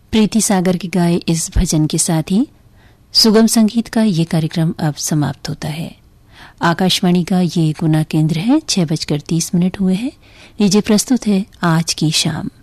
प्रीति सागर की गाए इस भजन के साथ ही सुगम संगीत का ये कार्यक्रम अब समाप्त होता है। आकाशवाणी का ये गुना केंद्र है। 6:30 हुए हैं। लीजिए प्रस्तुत है आज की शाम।